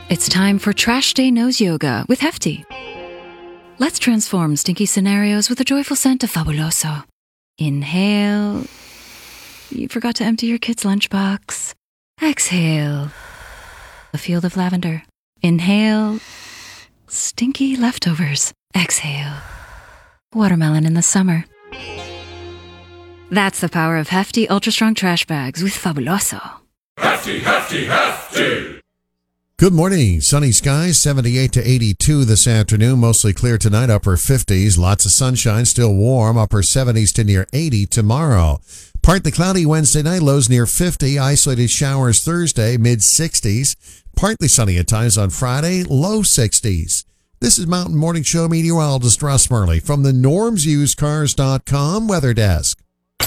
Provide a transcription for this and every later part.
It's time for Trash Day Nose Yoga with Hefty. Let's transform stinky scenarios with the joyful scent of Fabuloso. Inhale. You forgot to empty your kid's lunchbox. Exhale. A field of lavender. Inhale. Stinky leftovers. Exhale. Watermelon in the summer. That's the power of Hefty Ultra Strong Trash Bags with Fabuloso. Hefty, hefty, hefty! Good morning. Sunny skies, 78 to 82 this afternoon. Mostly clear tonight, upper 50s. Lots of sunshine, still warm, upper 70s to near 80 tomorrow. Partly cloudy Wednesday night, lows near 50. Isolated showers Thursday, mid-60s. Partly sunny at times on Friday, low 60s. This is Mountain Morning Show meteorologist Russ Murley from the NormsUsedCars.com weather desk.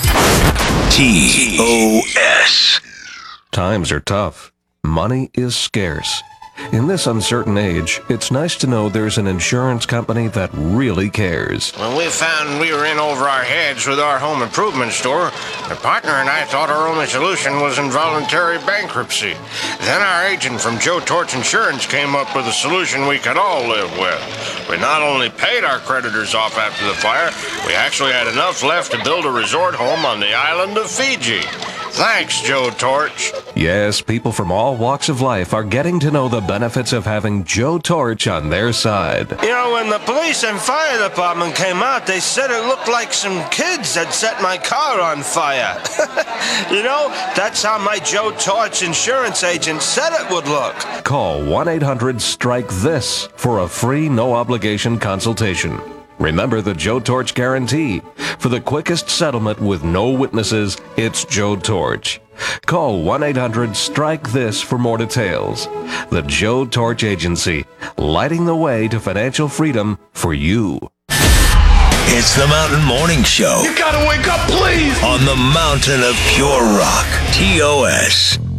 TOS. Times are tough. Money is scarce. In this uncertain age, it's nice to know there's an insurance company that really cares. When we found we were in over our heads with our home improvement store, the partner and I thought our only solution was involuntary bankruptcy. Then our agent from Joe Torch Insurance came up with a solution we could all live with. We not only paid our creditors off after the fire, we actually had enough left to build a resort home on the island of Fiji. Thanks, Joe Torch. Yes, people from all walks of life are getting to know the benefits of having Joe Torch on their side. You know, when the police and fire department came out, they said it looked like some kids had set my car on fire. You know, that's how my Joe Torch insurance agent said it would look. Call 1-800-STRIKE-THIS for a free, no-obligation consultation. Remember the Joe Torch guarantee. For the quickest settlement with no witnesses, it's Joe Torch. Call 1-800-STRIKE-THIS for more details. The Joe Torch Agency, lighting the way to financial freedom for you. It's the Mountain Morning Show. You gotta wake up, please! On the mountain of pure rock. TOS.